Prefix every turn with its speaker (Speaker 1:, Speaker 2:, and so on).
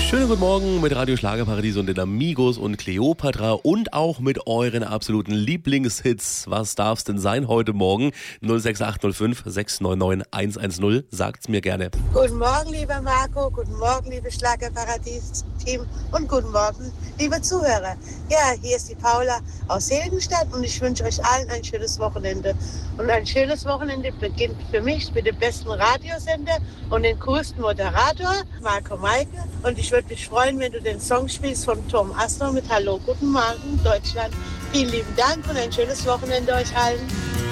Speaker 1: Schönen guten Morgen mit Radio Schlagerparadies und den Amigos und Cleopatra und auch mit euren absoluten Lieblingshits. Was darf's denn sein heute Morgen? 06805 699 110. Sagt's mir gerne.
Speaker 2: Guten Morgen, lieber Marco. Guten Morgen, liebe Schlagerparadies-Team. Und guten Morgen, liebe Zuhörer. Ja, hier ist die Paula aus Hildenstadt und ich wünsche euch allen ein schönes Wochenende. Und ein schönes Wochenende beginnt für mich mit dem besten Radiosender und dem coolsten Moderator, Marco Meike. Und ich würde mich freuen, wenn du den Song spielst von Tom Astor mit Hallo, guten Morgen, Deutschland. Vielen lieben Dank und ein schönes Wochenende euch allen.